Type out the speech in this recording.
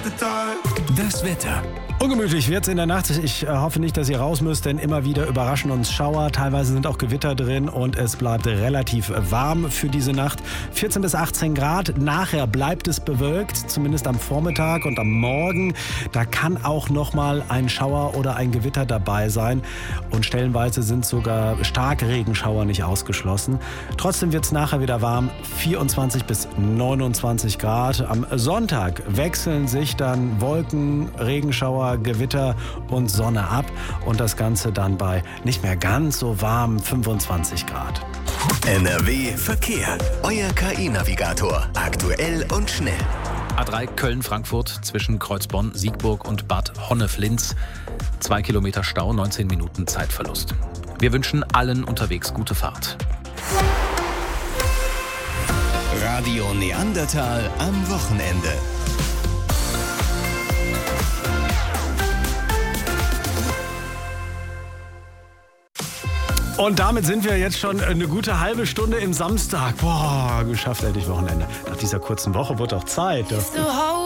Das Wetter. Ungemütlich wird's in der Nacht. Ich hoffe nicht, dass ihr raus müsst, denn immer wieder überraschen uns Schauer. Teilweise sind auch Gewitter drin und es bleibt relativ warm für diese Nacht. 14 bis 18 Grad. Nachher bleibt es bewölkt, zumindest am Vormittag und am Morgen. Da kann auch noch mal ein Schauer oder ein Gewitter dabei sein. Und stellenweise sind sogar starke Regenschauer nicht ausgeschlossen. Trotzdem wird's nachher wieder warm. 24 bis 29 Grad. Am Sonntag wechseln sich dann Wolken, Regenschauer, Gewitter und Sonne ab und das Ganze dann bei nicht mehr ganz so warm 25 Grad. NRW Verkehr. Euer KI-Navigator. Aktuell und schnell. A3 Köln-Frankfurt zwischen Kreuzbonn, Siegburg und Bad Honneflins. 2 Kilometer Stau, 19 Minuten Zeitverlust. Wir wünschen allen unterwegs gute Fahrt. Radio Neandertal am Wochenende. Und damit sind wir jetzt schon eine gute halbe Stunde im Samstag. Boah, geschafft hätte ich Wochenende. Nach dieser kurzen Woche wird auch Zeit.